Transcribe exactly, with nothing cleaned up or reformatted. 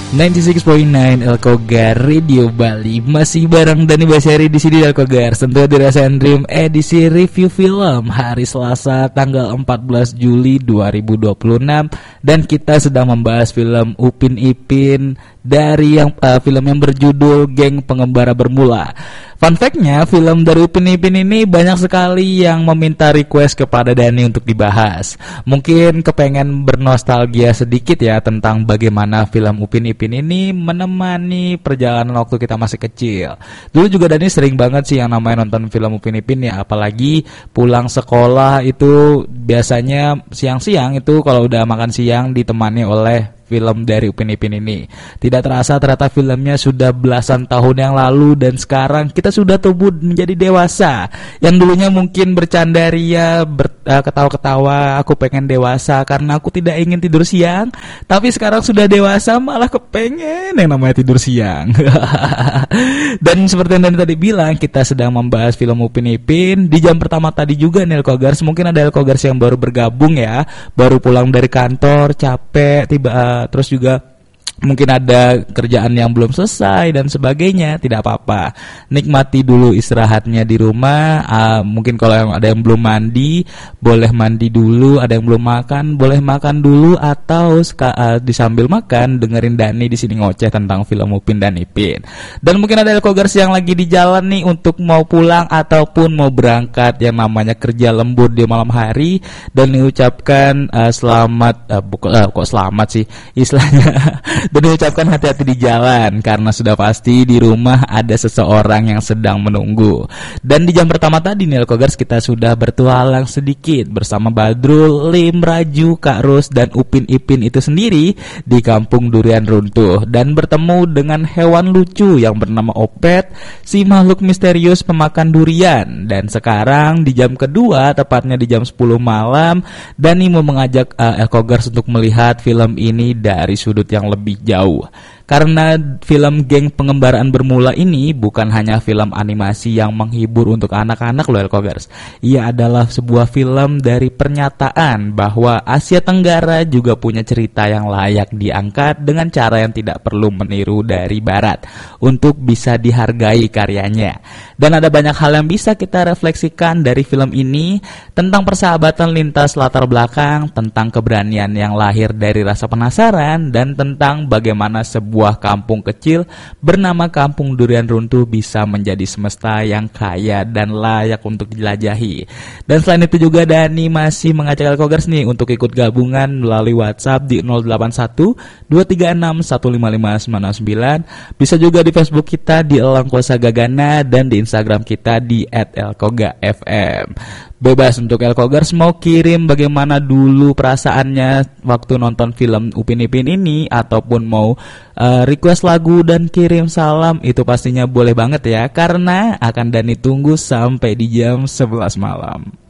sembilan puluh enam koma sembilan Elkogar Radio Bali. Masih bareng Dani Basyari di sini Elkogar. Tentu dirasain Dream edisi review film hari Selasa tanggal empat belas Juli dua ribu dua puluh enam, dan kita sedang membahas film Upin Ipin dari yang uh, film yang berjudul Geng Pengembara Bermula. Fun fact-nya, film dari Upin Ipin ini banyak sekali yang meminta request kepada Dani untuk dibahas. Mungkin kepengen bernostalgia sedikit ya tentang bagaimana film Upin Ipin ini menemani perjalanan waktu kita masih kecil. Dulu juga Dani sering banget sih yang namanya nonton film Upin Ipin ya, apalagi pulang sekolah itu biasanya siang-siang itu kalau udah makan siang ditemani oleh film dari Upin Ipin ini. Tidak terasa ternyata filmnya sudah belasan tahun yang lalu, dan sekarang kita sudah tumbuh menjadi dewasa. Yang dulunya mungkin bercanda ria, ber, uh, ketawa-ketawa, aku pengen dewasa karena aku tidak ingin tidur siang. Tapi sekarang sudah dewasa malah kepengen yang namanya tidur siang. Dan seperti yang tadi bilang, kita sedang membahas film Upin Ipin. Di jam pertama tadi juga nih Elkogars, mungkin ada Elkogars yang baru bergabung ya, baru pulang dari kantor, capek, tiba uh, terus juga mungkin ada kerjaan yang belum selesai dan sebagainya. Tidak apa-apa, nikmati dulu istirahatnya di rumah. uh, Mungkin kalau yang ada yang belum mandi, boleh mandi dulu. Ada yang belum makan, boleh makan dulu. Atau uh, di sambil makan dengerin Dani di sini ngoceh tentang film Upin dan Ipin. Dan mungkin ada Elkogars yang lagi di jalan nih untuk mau pulang ataupun mau berangkat, yang namanya kerja lembur di malam hari. Dan diucapkan uh, selamat uh, buka, uh, Kok selamat sih istilahnya. Dan diucapkan hati-hati di jalan, karena sudah pasti di rumah ada seseorang yang sedang menunggu. Dan di jam pertama tadi nih Elkogars, kita sudah bertualang sedikit bersama Badrul, Lim, Raju, Kak Ros, dan Upin Ipin itu sendiri di Kampung Durian Runtuh, dan bertemu dengan hewan lucu yang bernama Opet, si makhluk misterius pemakan durian. Dan sekarang di jam kedua, tepatnya di jam sepuluh malam, Dani mau mengajak uh, Elkogars untuk melihat film ini dari sudut yang lebih jauh. Karena film Geng Pengembaraan Bermula ini bukan hanya film animasi yang menghibur untuk anak-anak loh Elkogars. Ia adalah sebuah film dari pernyataan bahwa Asia Tenggara juga punya cerita yang layak diangkat dengan cara yang tidak perlu meniru dari Barat untuk bisa dihargai karyanya. Dan ada banyak hal yang bisa kita refleksikan dari film ini, tentang persahabatan lintas latar belakang, tentang keberanian yang lahir dari rasa penasaran, dan tentang bagaimana sebuah sebuah kampung kecil bernama Kampung Durian Runtuh bisa menjadi semesta yang kaya dan layak untuk dijelajahi. Dan selain itu juga Dani masih mengajak Elkogars nih untuk ikut gabungan melalui WhatsApp di nol delapan satu dua tiga enam satu lima lima sembilan sembilan. Bisa juga di Facebook kita di Elang Kosa Gagana, dan di Instagram kita di et elkoga f m. Bebas untuk Elkogars mau kirim bagaimana dulu perasaannya waktu nonton film Upin Ipin ini, ataupun mau uh, request lagu dan kirim salam, itu pastinya boleh banget ya, karena akan Dani tunggu sampai di jam sebelas malam.